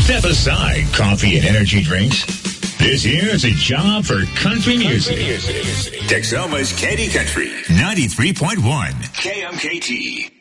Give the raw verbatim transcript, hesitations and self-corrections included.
Step aside coffee and energy drinks. This here is a job for country music. Texoma's Candy Country, ninety-three point one K M K T.